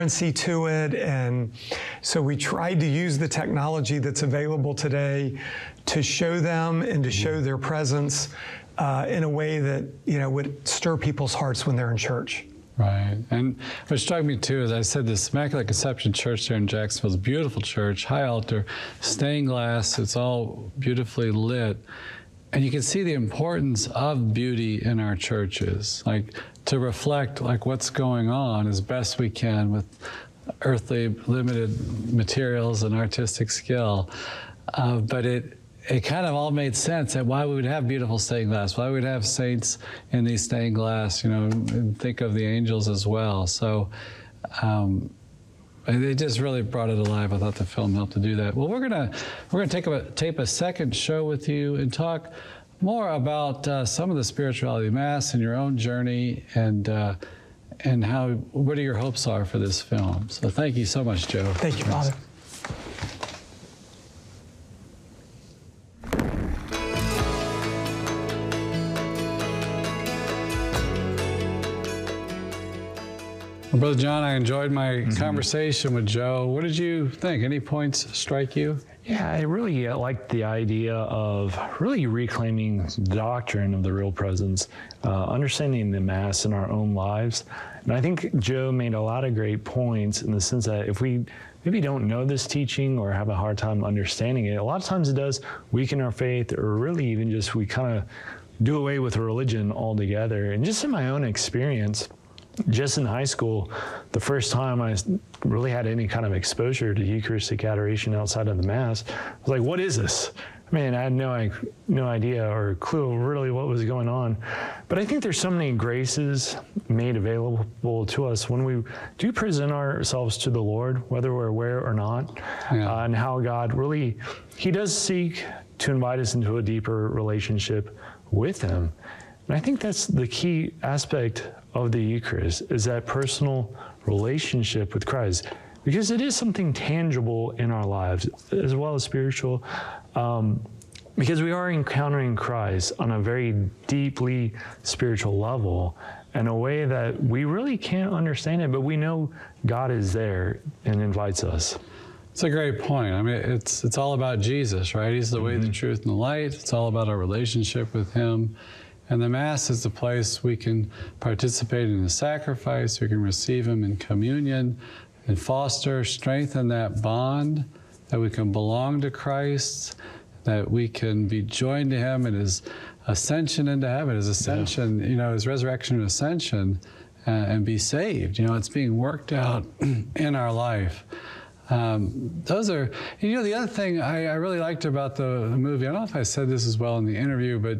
to it, and so we tried to use the technology that's available today to show them and to show their presence in a way that would stir people's hearts when they're in church. Right, and what struck me too is I said this Immaculate Conception Church there in Jacksonville is a beautiful church, high altar, stained glass, it's all beautifully lit. And you can see the importance of beauty in our churches, like to reflect like what's going on as best we can with earthly limited materials and artistic skill. But it kind of all made sense that why we would have beautiful stained glass, why we would have saints in these stained glass, and think of the angels as well. So it just really brought it alive. I thought the film helped to do that. Well, we're gonna tape a second show with you and talk more about some of the spirituality of Mass and your own journey and what your hopes are for this film. So thank you so much, Joe. Thank you, Father. Well, Brother John, I enjoyed my conversation with Joe. What did you think? Any points strike you? Yeah, I really liked the idea of really reclaiming the doctrine of the real presence, understanding the Mass in our own lives. And I think Joe made a lot of great points in the sense that if we maybe don't know this teaching or have a hard time understanding it, a lot of times it does weaken our faith, or really even just we kind of do away with religion altogether. And just in my own experience, just in high school, the first time I really had any kind of exposure to Eucharistic adoration outside of the Mass, I was like, what is this? I mean, I had no idea or clue really what was going on. But I think there's so many graces made available to us when we do present ourselves to the Lord, whether we're aware or not, and how God really, He does seek to invite us into a deeper relationship with Him. And I think that's the key aspect of the Eucharist, is that personal relationship with Christ, because it is something tangible in our lives as well as spiritual, because we are encountering Christ on a very deeply spiritual level in a way that we really can't understand it, but we know God is there and invites us. It's a great point. I mean, it's all about Jesus, right? He's the way, the truth, and the light. It's all about our relationship with Him. And the Mass is the place we can participate in the sacrifice, we can receive Him in communion, and foster, strengthen that bond, that we can belong to Christ, that we can be joined to Him in His ascension into heaven, His ascension, His resurrection and ascension, and be saved. It's being worked out in our life. Those are, the other thing I really liked about the movie, I don't know if I said this as well in the interview, but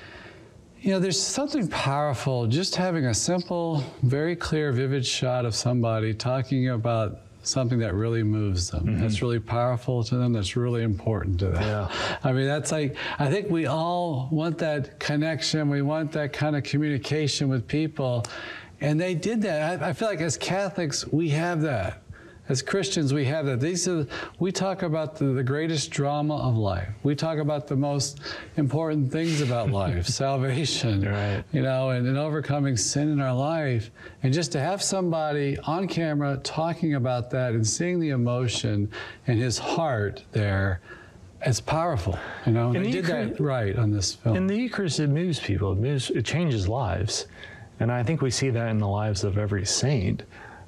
there's something powerful just having a simple, very clear, vivid shot of somebody talking about something that really moves them, that's really powerful to them, that's really important to them. Yeah. I mean, that's like, I think we all want that connection, we want that kind of communication with people, and they did that. I feel like as Catholics, we have that. As Christians, we have that. We talk about the greatest drama of life. We talk about the most important things about life, salvation, right. And overcoming sin in our life. And just to have somebody on camera talking about that and seeing the emotion and his heart there, it's powerful. And they did that right on this film. In the Eucharist, it moves people. It changes lives. And I think we see that in the lives of every saint.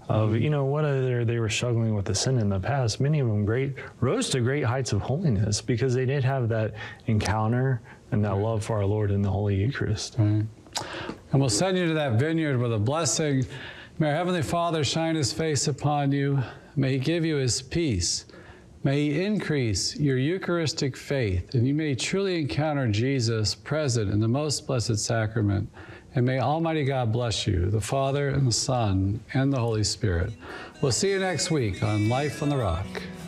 Whether they were struggling with the sin in the past, many of them rose to great heights of holiness because they did have that encounter and that love for our Lord in the Holy Eucharist. Right. And we'll send you to that vineyard with a blessing. May our Heavenly Father shine His face upon you. May He give you His peace. May He increase your Eucharistic faith, and you may truly encounter Jesus present in the most blessed sacrament. And may Almighty God bless you, the Father and the Son and the Holy Spirit. We'll see you next week on Life on the Rock.